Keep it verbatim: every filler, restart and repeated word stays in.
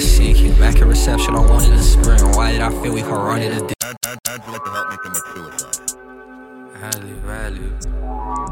scene. Came back at reception, I wanted to sprint. Why did I feel we could run it a day? How'd you like to help me commit suicide? Highly valued.